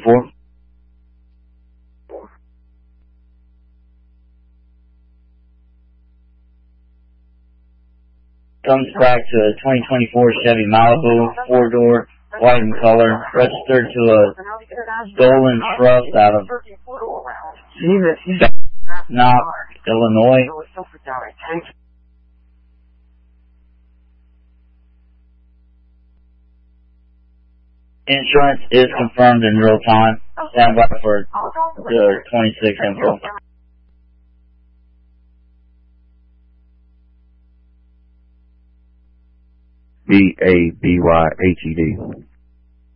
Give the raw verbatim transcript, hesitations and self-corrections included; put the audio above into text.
four. Comes back to a twenty twenty-four Chevy Malibu, four-door, white in color, registered to a Stolen Trust out of Knox, Illinois. Insurance is confirmed in real time. Stand by for the twenty-six info. B A B Y H E D.